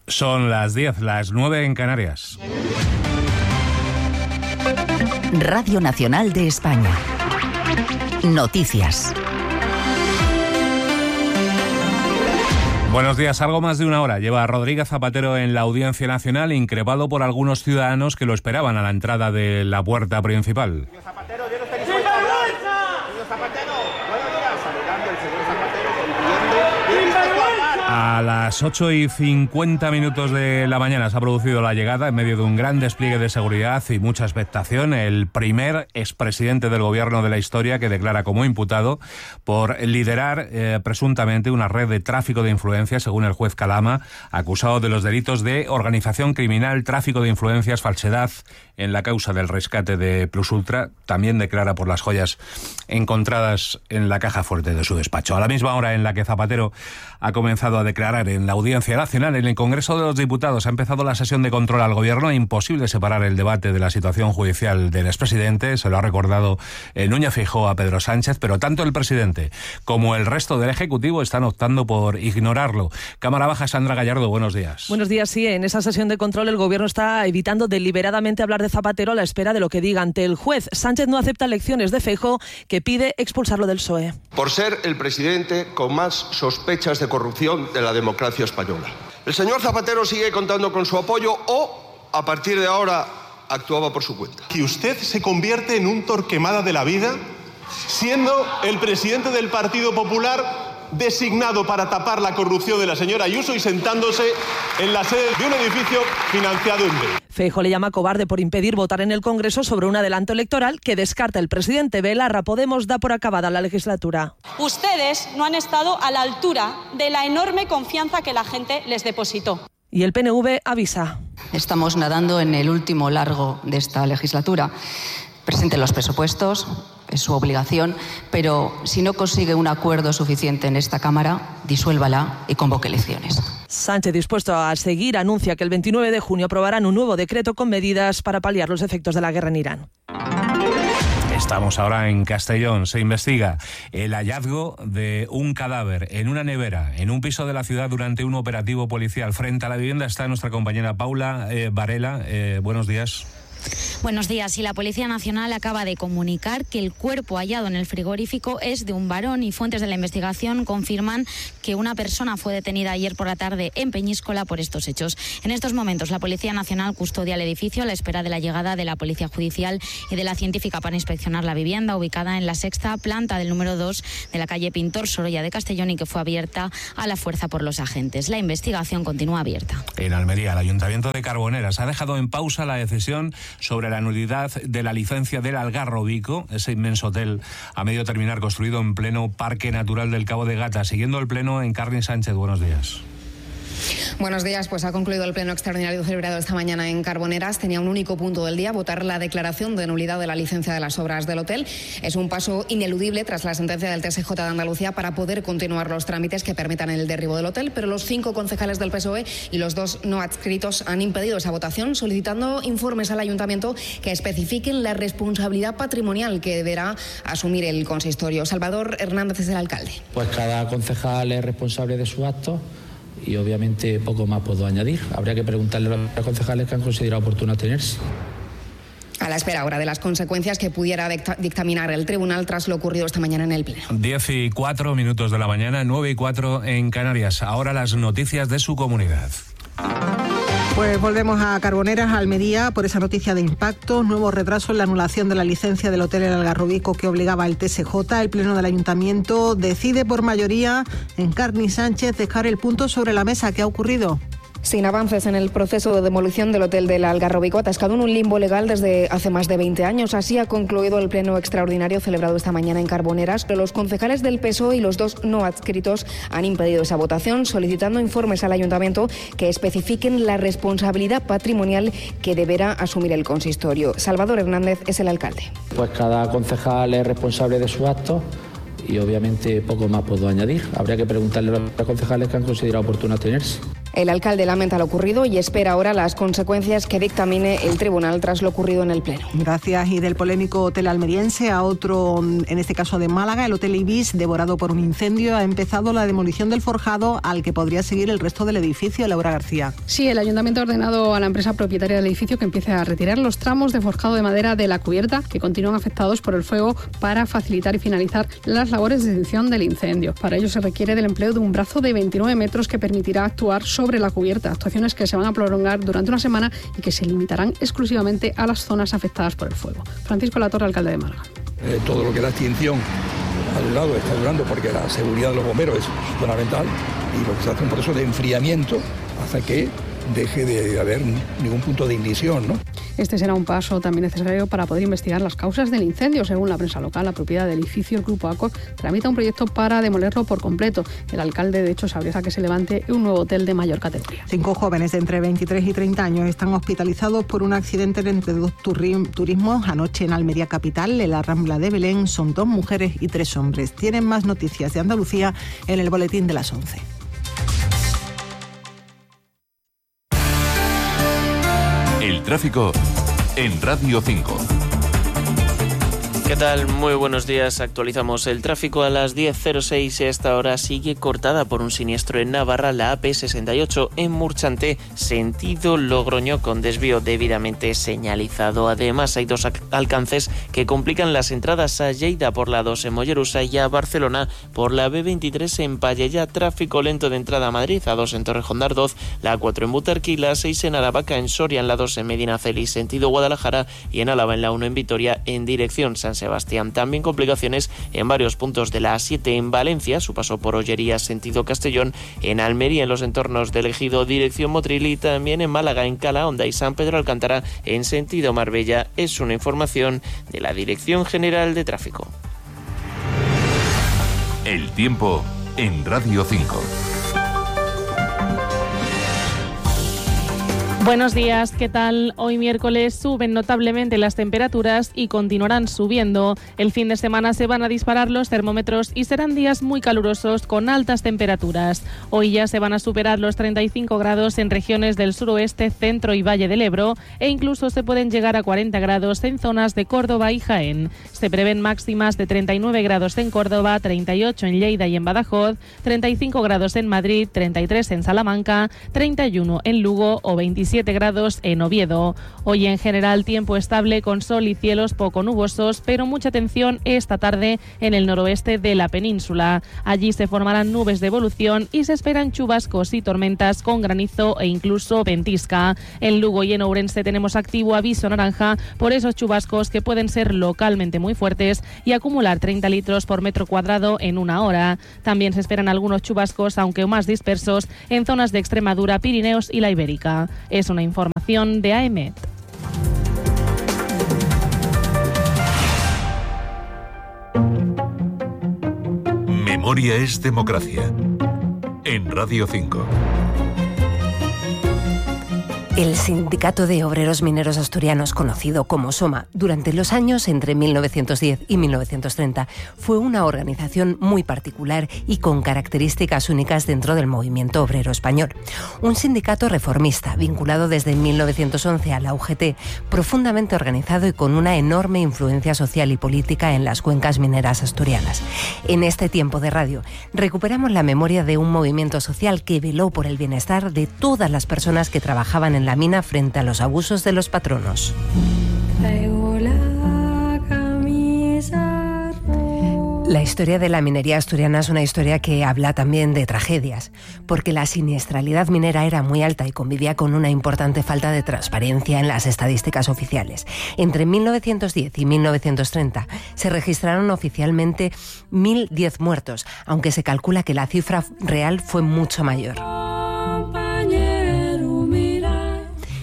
Son las 10, las 9 en Canarias. Radio Nacional de España. Noticias. Buenos días. Algo más de una hora lleva Rodríguez Zapatero en la Audiencia Nacional, increpado por algunos ciudadanos que lo esperaban a la entrada de la puerta principal. Señor Zapatero, yo no estoy dispuesto a hablar. Señor Zapatero, buenos días. Saludando el señor Zapatero, A las 8:50 de la mañana se ha producido la llegada, en medio de un gran despliegue de seguridad y mucha expectación, el primer expresidente del gobierno de la historia que declara como imputado por liderar presuntamente una red de tráfico de influencias, según el juez Calama, acusado de los delitos de organización criminal, tráfico de influencias, falsedad en la causa del rescate de Plus Ultra. También declara por las joyas encontradas en la caja fuerte de su despacho. A la misma hora en la que Zapatero ha comenzado a declarar en la Audiencia Nacional, en el Congreso de los Diputados ha empezado la sesión de control al Gobierno. Imposible separar el debate de la situación judicial del expresidente, se lo ha recordado Núñez Feijóo a Pedro Sánchez, pero tanto el presidente como el resto del Ejecutivo están optando por ignorarlo. Cámara Baja, Sandra Gallardo, buenos días. Buenos días, sí. En esa sesión de control el Gobierno está evitando deliberadamente hablar de Zapatero a la espera de lo que diga ante el juez. Sánchez no acepta lecciones de Feijóo, que pide expulsarlo del PSOE. Por ser el presidente con más sospechas de corrupción de la democracia española. El señor Zapatero sigue contando con su apoyo o, a partir de ahora, actuaba por su cuenta. Que usted se convierte en un Torquemada de la vida, siendo el presidente del Partido Popular designado para tapar la corrupción de la señora Ayuso y sentándose en la sede de un edificio financiado en B. Feijóo le llama cobarde por impedir votar en el Congreso sobre un adelanto electoral que descarta el presidente. Belarra, Podemos da por acabada la legislatura. Ustedes no han estado a la altura de la enorme confianza que la gente les depositó. Y el PNV avisa. Estamos nadando en el último largo de esta legislatura. Presenten los presupuestos, es su obligación, pero si no consigue un acuerdo suficiente en esta Cámara, disuélvala y convoque elecciones. Sánchez, dispuesto a seguir, anuncia que el 29 de junio aprobarán un nuevo decreto con medidas para paliar los efectos de la guerra en Irán. Estamos ahora en Castellón. Se investiga el hallazgo de un cadáver en una nevera en un piso de la ciudad durante un operativo policial. Frente a la vivienda está nuestra compañera Paula Varela. Buenos días. Buenos días. Y la Policía Nacional acaba de comunicar que el cuerpo hallado en el frigorífico es de un varón y fuentes de la investigación confirman que una persona fue detenida ayer por la tarde en Peñíscola por estos hechos. En estos momentos la Policía Nacional custodia el edificio a la espera de la llegada de la Policía Judicial y de la científica para inspeccionar la vivienda ubicada en la sexta planta del número 2 de la calle Pintor Sorolla de Castellón y que fue abierta a la fuerza por los agentes. La investigación continúa abierta. En Almería, el Ayuntamiento de Carboneras ha dejado en pausa la decisión sobre la nulidad de la licencia del Algarrobico, ese inmenso hotel a medio terminar construido en pleno Parque Natural del Cabo de Gata. Siguiendo el pleno, Encarni Sánchez, buenos días. Buenos días, pues ha concluido el pleno extraordinario celebrado esta mañana en Carboneras. Tenía un único punto del día, votar la declaración de nulidad de la licencia de las obras del hotel. Es un paso ineludible tras la sentencia del TSJ de Andalucía para poder continuar los trámites que permitan el derribo del hotel, pero los 5 concejales del PSOE y los 2 no adscritos han impedido esa votación, solicitando informes al ayuntamiento que especifiquen la responsabilidad patrimonial que deberá asumir el consistorio. Salvador Hernández es el alcalde. Pues cada concejal es responsable de sus actos y obviamente poco más puedo añadir. Habría que preguntarle a los concejales que han considerado oportuno abstenerse. A la espera ahora de las consecuencias que pudiera dictaminar el tribunal tras lo ocurrido esta mañana en el pleno. 10:04 de la mañana, 9:04 en Canarias. Ahora las noticias de su comunidad. Pues volvemos a Carboneras, a Almería, por esa noticia de impacto. Nuevo retraso en la anulación de la licencia del hotel El Algarrobico que obligaba al TSJ. El Pleno del Ayuntamiento decide por mayoría, Encarni Sánchez, dejar el punto sobre la mesa. ¿Qué ha ocurrido? Sin avances en el proceso de demolición del hotel del Algarrobico, atascado en un limbo legal desde hace más de 20 años. Así ha concluido el pleno extraordinario celebrado esta mañana en Carboneras. Pero los concejales del PSOE y los 2 no adscritos han impedido esa votación, solicitando informes al ayuntamiento que especifiquen la responsabilidad patrimonial que deberá asumir el consistorio. Salvador Hernández es el alcalde. Pues cada concejal es responsable de sus actos y obviamente poco más puedo añadir. Habría que preguntarle a los concejales que han considerado oportuno abstenerse. El alcalde lamenta lo ocurrido y espera ahora las consecuencias que dictamine el tribunal tras lo ocurrido en el Pleno. Gracias. Y del polémico hotel almeriense a otro, en este caso de Málaga, el Hotel Ibis, devorado por un incendio, ha empezado la demolición del forjado al que podría seguir el resto del edificio. Laura García. Sí, el ayuntamiento ha ordenado a la empresa propietaria del edificio que empiece a retirar los tramos de forjado de madera de la cubierta que continúan afectados por el fuego para facilitar y finalizar las labores de extinción del incendio. Para ello se requiere del empleo de un brazo de 29 metros que permitirá actuar sobre la cubierta, actuaciones que se van a prolongar durante una semana y que se limitarán exclusivamente a las zonas afectadas por el fuego. Francisco Latorre, alcalde de Málaga. Todo lo que es la extinción al lado está durando porque la seguridad de los bomberos es fundamental y lo que se hace un proceso de enfriamiento hasta que deje de haber ningún punto de ignición, ¿no? Este será un paso también necesario para poder investigar las causas del incendio. Según la prensa local, la propiedad del edificio, el Grupo Accor, tramita un proyecto para demolerlo por completo. El alcalde, de hecho, se abrió a que se levante un nuevo hotel de mayor categoría. 5 jóvenes de entre 23 y 30 años están hospitalizados por un accidente entre dos turismos anoche en Almería capital, en la Rambla de Belén. Son 2 mujeres y 3 hombres. Tienen más noticias de Andalucía en el boletín de las 11. El tráfico en Radio 5. ¿Qué tal? Muy buenos días. Actualizamos el tráfico a las 10:06. Esta hora sigue cortada por un siniestro en Navarra, la AP68 en Murchanté, sentido Logroño, con desvío debidamente señalizado. Además, hay 2 alcances que complican las entradas a Lleida por la 2 en Mollerusa y a Barcelona por la B23 en Pallejà. Tráfico lento de entrada a Madrid, a 2 en Torrejón de Ardoz, la 4 en Butarque, la 6 en Aravaca, en Soria, en la 2 en Medinaceli, sentido Guadalajara, y en Álava en la 1 en Vitoria, en dirección San Sebastián. También complicaciones en varios puntos de la A7 en Valencia, su paso por Ollería, sentido Castellón, en Almería, en los entornos del Ejido, dirección Motril, y también en Málaga, en Calahonda y San Pedro Alcántara, en sentido Marbella. Es una información de la Dirección General de Tráfico. El tiempo en Radio 5. Buenos días, ¿qué tal? Hoy miércoles suben notablemente las temperaturas y continuarán subiendo. El fin de semana se van a disparar los termómetros y serán días muy calurosos con altas temperaturas. Hoy ya se van a superar los 35 grados en regiones del suroeste, centro y Valle del Ebro, e incluso se pueden llegar a 40 grados en zonas de Córdoba y Jaén. Se prevén máximas de 39 grados en Córdoba, 38 en Lleida y en Badajoz, 35 grados en Madrid, 33 en Salamanca, 31 en Lugo o 27 grados en Oviedo. Hoy en general tiempo estable con sol y cielos poco nubosos, pero mucha atención esta tarde en el noroeste de la península. Allí se formarán nubes de evolución y se esperan chubascos y tormentas con granizo e incluso ventisca. En Lugo y en Ourense tenemos activo aviso naranja por esos chubascos que pueden ser localmente muy fuertes y acumular 30 litros por metro cuadrado en una hora. También se esperan algunos chubascos, aunque más dispersos, en zonas de Extremadura, Pirineos y la Ibérica. Es una información de AEMET. Memoria es democracia. En Radio 5. El Sindicato de Obreros Mineros Asturianos, conocido como SOMA, durante los años entre 1910 y 1930, fue una organización muy particular y con características únicas dentro del movimiento obrero español. Un sindicato reformista, vinculado desde 1911 a la UGT, profundamente organizado y con una enorme influencia social y política en las cuencas mineras asturianas. En este tiempo de radio, recuperamos la memoria de un movimiento social que veló por el bienestar de todas las personas que trabajaban en la mina frente a los abusos de los patronos. La historia de la minería asturiana es una historia que habla también de tragedias, porque la siniestralidad minera era muy alta y convivía con una importante falta de transparencia en las estadísticas oficiales. Entre 1910 y 1930 se registraron oficialmente 1.010 muertos, aunque se calcula que la cifra real fue mucho mayor.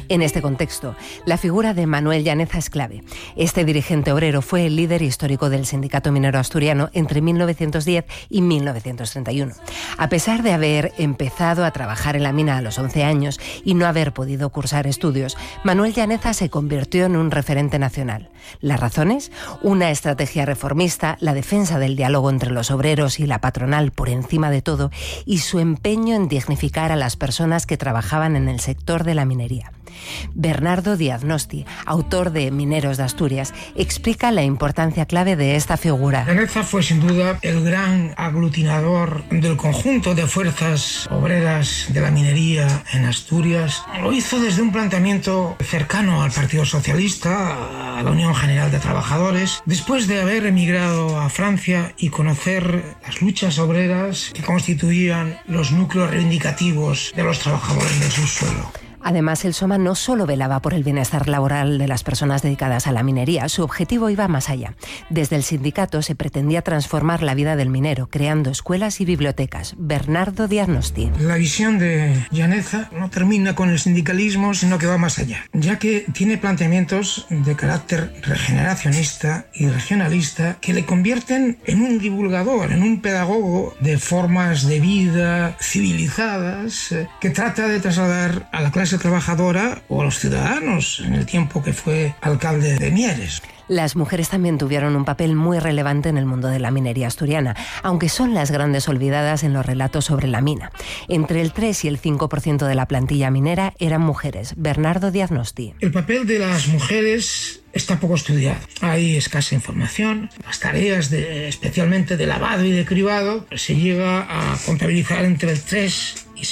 En este contexto, la figura de Manuel Llaneza es clave. Este dirigente obrero fue el líder histórico del Sindicato Minero Asturiano entre 1910 y 1931. A pesar de haber empezado a trabajar en la mina a los 11 años y no haber podido cursar estudios, Manuel Llaneza se convirtió en un referente nacional. ¿Las razones? Una estrategia reformista, la defensa del diálogo entre los obreros y la patronal por encima de todo y su empeño en dignificar a las personas que trabajaban en el sector de la minería. Bernardo Diagnosti, autor de Mineros de Asturias, explica la importancia clave de esta figura. Llaneza fue sin duda el gran aglutinador del conjunto de fuerzas obreras de la minería en Asturias. Lo hizo desde un planteamiento cercano al Partido Socialista, a la Unión General de Trabajadores, después de haber emigrado a Francia y conocer las luchas obreras que constituían los núcleos reivindicativos de los trabajadores del subsuelo. Además, el SOMA no solo velaba por el bienestar laboral de las personas dedicadas a la minería, su objetivo iba más allá. Desde el sindicato se pretendía transformar la vida del minero, creando escuelas y bibliotecas. Bernardo Diagnosti. La visión de Llaneza no termina con el sindicalismo, sino que va más allá, ya que tiene planteamientos de carácter regeneracionista y regionalista que le convierten en un divulgador, en un pedagogo de formas de vida civilizadas que trata de trasladar a la clase trabajadora o a los ciudadanos en el tiempo que fue alcalde de Mieres. Las mujeres también tuvieron un papel muy relevante en el mundo de la minería asturiana, aunque son las grandes olvidadas en los relatos sobre la mina. Entre el 3 y el 5% de la plantilla minera eran mujeres. Bernardo Diagnosti. El papel de las mujeres está poco estudiado. Hay escasa información. Las tareas especialmente de lavado y de cribado se llega a contabilizar entre el 3 y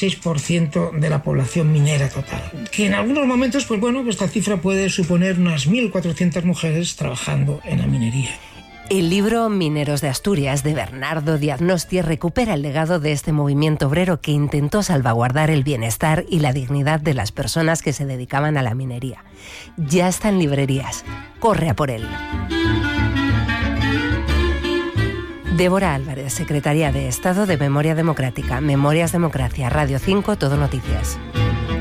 6% de la población minera total. Que en algunos momentos, pues esta cifra puede suponer unas 1.400 mujeres trabajando en la minería. El libro Mineros de Asturias, de Bernardo Diagnosti, recupera el legado de este movimiento obrero que intentó salvaguardar el bienestar y la dignidad de las personas que se dedicaban a la minería. Ya está en librerías. Corre a por él. Débora Álvarez, Secretaría de Estado de Memoria Democrática. Memorias Democracia, Radio 5, Todo Noticias.